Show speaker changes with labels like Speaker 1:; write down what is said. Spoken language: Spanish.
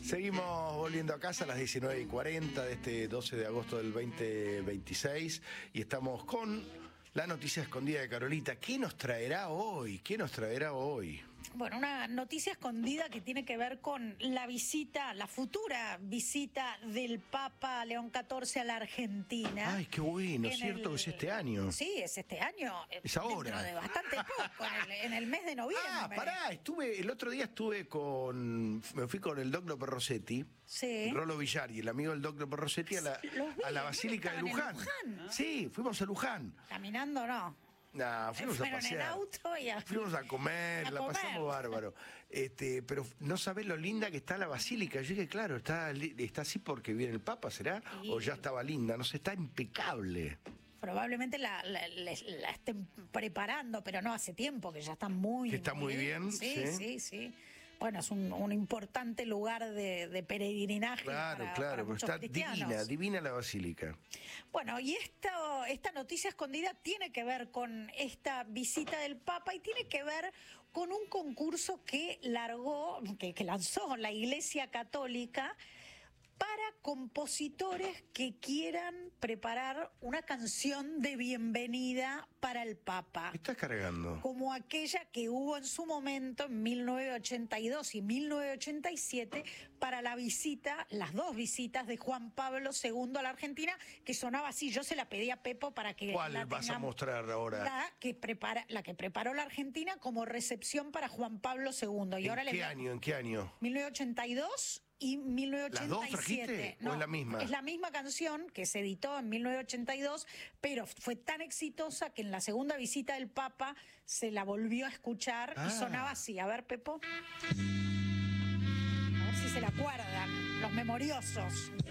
Speaker 1: Seguimos volviendo a casa a las 19:40 de este 12 de agosto del 2026 y estamos con la noticia escondida de Carolita. ¿Qué nos traerá hoy? ¿Qué nos traerá hoy?
Speaker 2: Bueno, una noticia escondida que tiene que ver con la visita, la futura visita del Papa León XIV a la Argentina.
Speaker 1: Ay, qué bueno, ¿cierto que es este año?
Speaker 2: Sí, es este año.
Speaker 1: Es ahora.
Speaker 2: Dentro de bastante poco, en el mes de noviembre.
Speaker 1: Ah, pará, el otro día me fui con el doctor Perrosetti,
Speaker 2: Sí.
Speaker 1: Rolo Villari, el amigo del doctor Perrosetti, a la Basílica de Luján. Sí, fuimos a Luján.
Speaker 2: Caminando no.
Speaker 1: Nah, fuimos a pasear.
Speaker 2: En auto y
Speaker 1: fuimos a comer, la pasamos bárbaro. Pero no sabés lo linda que está la basílica. Yo dije, claro, está así porque viene el Papa, ¿será?
Speaker 2: Sí.
Speaker 1: O ya estaba linda, no sé, está impecable.
Speaker 2: Probablemente la estén preparando, pero no hace tiempo, que ya está muy,
Speaker 1: que está muy bien.
Speaker 2: Sí. Bueno, es un importante lugar de peregrinaje.
Speaker 1: Claro,
Speaker 2: para
Speaker 1: pero está divina la basílica.
Speaker 2: Bueno, y esta noticia escondida tiene que ver con esta visita del Papa y tiene que ver con un concurso que lanzó la Iglesia Católica para compositores que quieran preparar una canción de bienvenida para el Papa.
Speaker 1: ¿Qué estás cargando?
Speaker 2: Como aquella que hubo en su momento en 1982 y 1987 para las dos visitas de Juan Pablo II a la Argentina, que sonaba así. Yo se la pedí a Pepo para que
Speaker 1: ¿Cuál vas a mostrar ahora?
Speaker 2: La que preparó la Argentina como recepción para Juan Pablo II. Y
Speaker 1: ¿En qué año?
Speaker 2: 1982 y 1987.
Speaker 1: ¿Las dos trajiste?
Speaker 2: No,
Speaker 1: ¿O es la misma?
Speaker 2: Es la misma canción que se editó en 1982, pero fue tan exitosa que en la segunda visita del Papa se la volvió a escuchar y sonaba así. A ver, Pepo. A ver si se la acuerdan, los memoriosos.